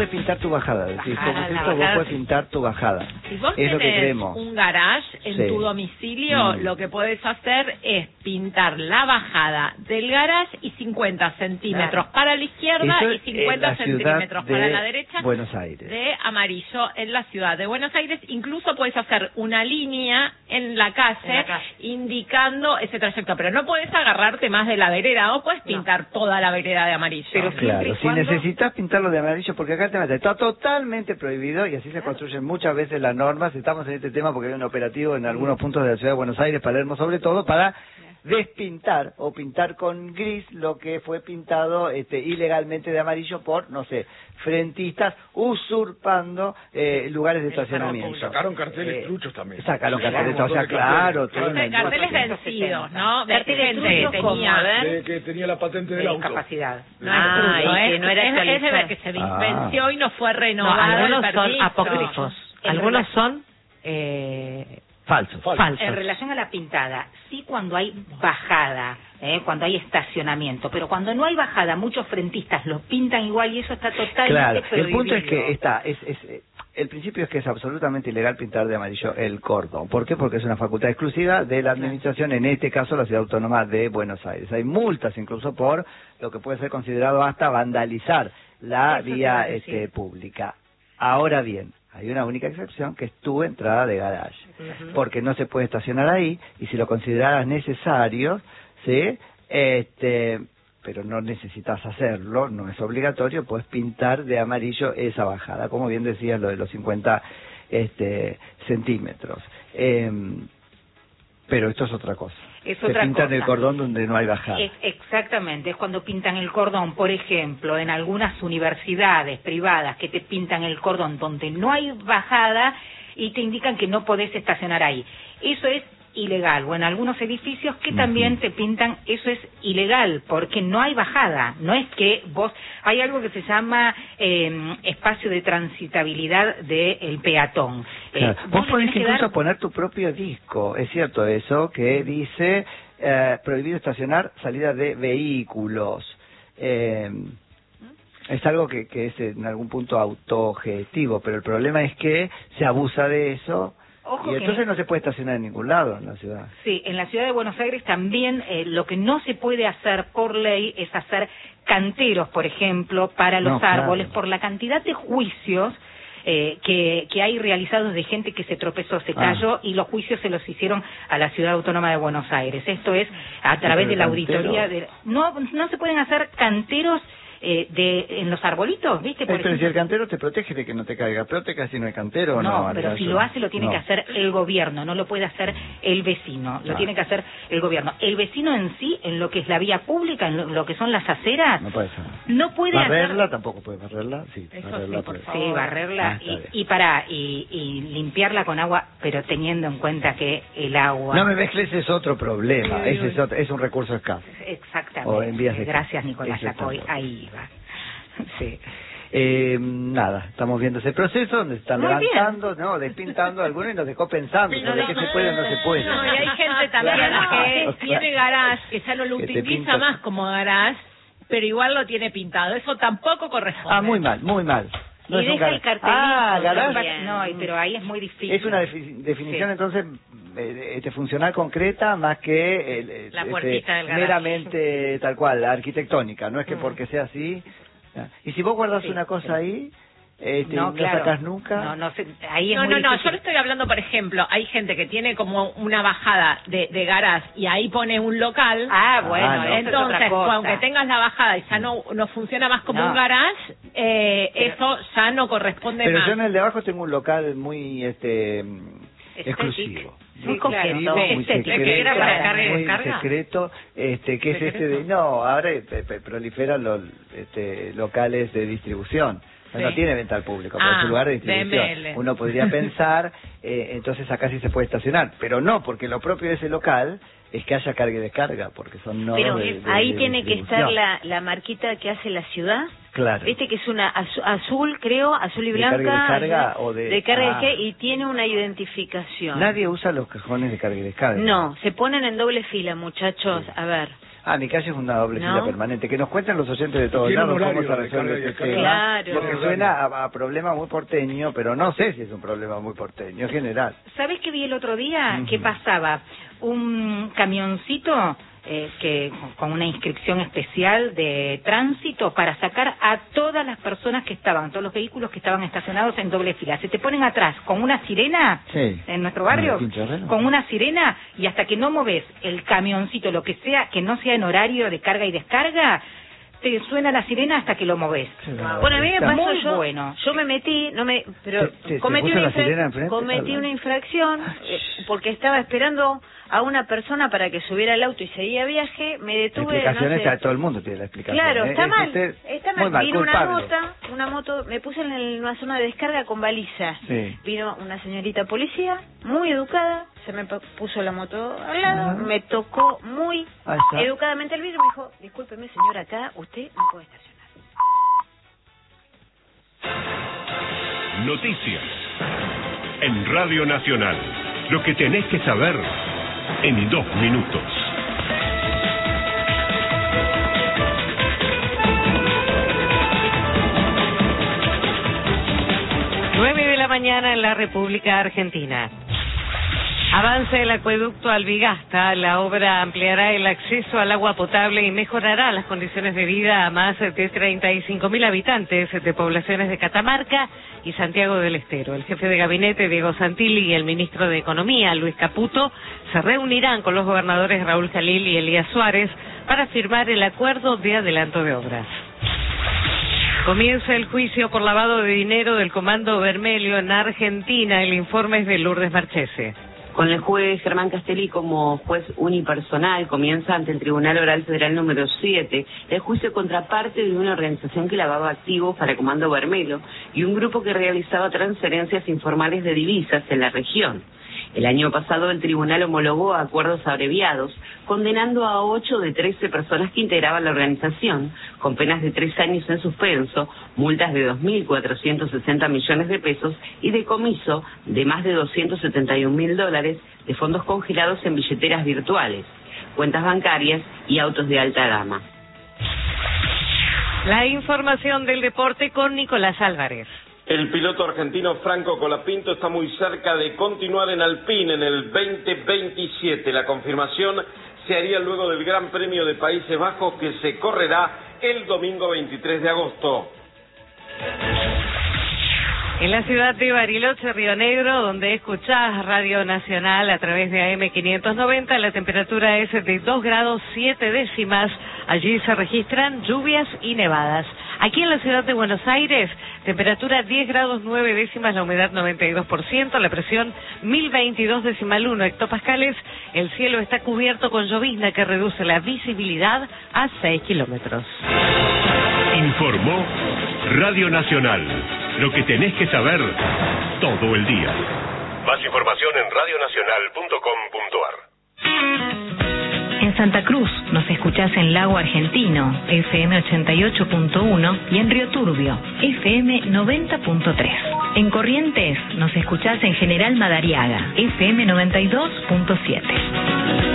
podés pintar tu bajada. Decís, Bajada, como la esto, vos bajada, podés sí. pintar tu bajada. Si vos Es lo que tenés creemos. un garage en Sí. tu domicilio, lo que podés hacer es pintar la bajada del garage y 50 centímetros para la izquierda Eso y es 50 en la centímetros ciudad para de la derecha Buenos Aires. de amarillo en la ciudad de Buenos Aires. Incluso podés hacer una línea en la calle, indicando ese trayecto, pero no podés agarrarte más de la vereda o podés pintar toda la vereda de amarillo. Pero Claro, si necesitas pintarlo de amarillo, porque acá está totalmente prohibido y así se construyen muchas veces las normas. Estamos en este tema porque hay un operativo en algunos puntos de la ciudad de Buenos Aires, Palermo sobre todo, para despintar o pintar con gris lo que fue pintado ilegalmente de amarillo por, no sé, frentistas usurpando lugares de estacionamiento. Sacaron carteles truchos también. Sacaron Sí, carteles, un o sea, montón de claro. carteles. todo una Carteles industria. vencidos, ¿no? De Carteles gente que truchos como, tenía... a ver, De que tenía la patente del de auto. discapacidad. No es truco, y que no era es de actualizado. ver que se venció y no fue No, renovado algunos el son permiso. apócrifos. En Algunos relación- son Falso. falsos. En relación a la pintada, sí cuando hay bajada, cuando hay estacionamiento, pero cuando no hay bajada, muchos frentistas lo pintan igual y eso está totalmente Claro, prohibido. el punto es que el principio es que es absolutamente ilegal pintar de amarillo el cordón. ¿Por qué? Porque es una facultad exclusiva de la administración, en este caso la Ciudad Autónoma de Buenos Aires. Hay multas incluso por lo que puede ser considerado hasta vandalizar la Eso te iba vía a decir. pública. Ahora bien, hay una única excepción que es tu entrada de garage, porque no se puede estacionar ahí y si lo consideraras necesario, ¿sí? Pero no necesitas hacerlo, no es obligatorio, puedes pintar de amarillo esa bajada, como bien decías, lo de los 50 centímetros. Pero esto es otra cosa. Es Se otra pintan cosa. el cordón donde no hay bajada. Exactamente, es cuando pintan el cordón, por ejemplo, en algunas universidades privadas que te pintan el cordón donde no hay bajada y te indican que no podés estacionar ahí. Eso es ilegal, o en algunos edificios que también te pintan, eso es ilegal, porque no hay bajada, no es que vos, hay algo que se llama espacio de transitabilidad del peatón. Claro. Vos podés tenés que incluso dar- poner tu propio disco, es cierto eso, que dice prohibido estacionar salida de vehículos. Es algo que es en algún punto autogestivo, pero el problema es que se abusa de eso. Ojo Y que entonces no se puede estacionar en ningún lado en la ciudad. Sí, en la ciudad de Buenos Aires también lo que no se puede hacer por ley es hacer canteros, por ejemplo, para los No, claro. árboles, por la cantidad de juicios que hay realizados de gente que se tropezó, se cayó, y los juicios se los hicieron a la Ciudad Autónoma de Buenos Aires. Esto es a través de la auditoría. No se pueden hacer canteros en los arbolitos, ¿viste? Por Pero si ejemplo, el cantero te protege de que no te caiga, pero te cae si no hay cantero o no, no. pero si lo hace lo tiene que hacer el gobierno, no lo puede hacer el vecino, lo tiene que hacer el gobierno. El vecino en sí, en lo que es la vía pública, en lo que son las aceras, No puede ser. no puede Barrerla hacer... tampoco puede barrerla, sí. Eso Barrerla sí, por puede. favor. Sí, barrerla está bien. y limpiarla con agua, pero teniendo en cuenta que el agua... No me mezcles, es otro problema, ese es, es un recurso escaso. Exactamente. O en vías de- Gracias, Nicolás Eso está Lacoy. bien. Ahí va. Sí. Nada, estamos viendo ese proceso donde se están Muy bien. levantando, ¿no? Despintando algunos y nos dejó pensando sobre qué se puede o no se puede. No, y hay gente también Claro. que tiene garage, que ya no lo Que te utiliza pinta- más como garage, pero igual lo tiene pintado. Eso tampoco corresponde. Ah, muy mal, muy mal. No Y es un deja el garage. cartelito. Ah, garage. también. No, pero ahí es muy difícil. Es una definición Sí. entonces funcional concreta más que La puertita del garaje. meramente tal cual, arquitectónica, no es que porque sea así. Y si vos guardas Sí, una cosa sí. ahí, No, no claro. sacás nunca. Ahí es No, muy no, no, difícil. yo le estoy hablando, por ejemplo, hay gente que tiene como una bajada de garage y ahí pone un local. Ah, bueno, Ah, no. eso es otra Entonces, cosa. aunque tengas la bajada y ya no funciona más como No. un garage, eso ya no corresponde Pero más. yo en el de abajo tengo un local muy exclusivo. Muy claro. Exclusivo, Sí, muy estético. secreto, ¿Que era para carga y muy descarga? secreto, que es este de... No, ahora proliferan los locales de distribución. No Sí. tiene venta al público, pero Ah, es un lugar de distribución. DML. Uno podría pensar, entonces acá sí se puede estacionar, pero no, porque lo propio de ese local es que haya carga y descarga, porque son nodos Pero de ahí tiene que estar distribución. la marquita que hace la ciudad. Claro. Viste que es una azul, creo, azul y ¿De carga y blanca. descarga o de- carga y ah. descarga, y tiene una identificación. Nadie usa los cajones de carga y descarga. No, se ponen en doble fila, muchachos. Sí. A ver. Mi calle es una doble fila permanente. Que nos cuenten los oyentes de todos Tiene lados un horario cómo se de resuelve carga y este descarga. tema. Porque suena a problema muy porteño, pero no sé si es un problema muy porteño, en general. ¿Sabés qué vi el otro día? ¿Qué pasaba? Un camioncito que con una inscripción especial de tránsito para sacar a todas las personas que estaban, todos los vehículos que estaban estacionados en doble fila. Se te ponen atrás con una sirena en nuestro barrio, con una sirena, y hasta que no moves el camioncito, lo que sea, que no sea en horario de carga y descarga, te suena la sirena hasta que lo moves. Bueno, a mí me pasó, muy bueno. Yo me metí, pero cometí una infracción porque estaba esperando a una persona para que subiera al auto y seguía viaje, me detuve. Explicaciones, a todo el mundo tiene la explicación. Claro, está mal, muy mal, vino culpable. una moto, me puse en una zona de descarga con baliza. Sí. Vino una señorita policía, muy educada, se me puso la moto al lado, me tocó muy educadamente el vidrio y me dijo, discúlpeme señora, acá usted no puede estacionar. Noticias en Radio Nacional. Lo que tenés que saber en 2 minutos. Mañana en la República Argentina. Avanza el acueducto Albigasta. La obra ampliará el acceso al agua potable y mejorará las condiciones de vida a más de 35.000 habitantes de poblaciones de Catamarca y Santiago del Estero. El jefe de gabinete, Diego Santilli, y el ministro de Economía, Luis Caputo, se reunirán con los gobernadores Raúl Jalil y Elías Suárez para firmar el acuerdo de adelanto de obras. Comienza el juicio por lavado de dinero del Comando Vermelho en Argentina. El informe es de Lourdes Marchese. Con el juez Germán Castelli como juez unipersonal, comienza ante el Tribunal Oral Federal número 7 el juicio contra parte de una organización que lavaba activos para Comando Vermelho y un grupo que realizaba transferencias informales de divisas en la región. El año pasado el tribunal homologó acuerdos abreviados, condenando a 8 de 13 personas que integraban la organización, con penas de 3 años en suspenso, multas de 2.460 millones de pesos y decomiso de más de $271.000 de fondos congelados en billeteras virtuales, cuentas bancarias y autos de alta gama. La información del deporte con Nicolás Álvarez. El piloto argentino Franco Colapinto está muy cerca de continuar en Alpine en el 2027. La confirmación se haría luego del Gran Premio de Países Bajos que se correrá el domingo 23 de agosto. En la ciudad de Bariloche, Río Negro, donde escuchás Radio Nacional a través de AM 590, la temperatura es de 2 grados 7 décimas. Allí se registran lluvias y nevadas. Aquí en la ciudad de Buenos Aires, temperatura 10 grados 9 décimas, la humedad 92%, la presión 1022,1 hectopascales. El cielo está cubierto con llovizna que reduce la visibilidad a 6 kilómetros. Informó Radio Nacional. Lo que tenés que saber todo el día. Más información en radionacional.com.ar. En Santa Cruz nos escuchás en Lago Argentino, FM 88.1, y en Río Turbio, FM 90.3. En Corrientes nos escuchás en General Madariaga, FM 92.7.